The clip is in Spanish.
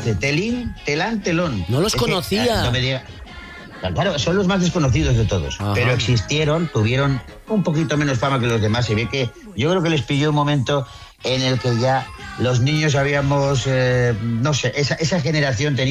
Telán, Telón. No los conocía. No me diga. Claro, son los más desconocidos de todos. Ajá. Pero existieron, tuvieron un poquito menos fama que los demás. Se ve que yo creo que les pilló un momento en el que ya los niños habíamos, no sé, esa generación tenía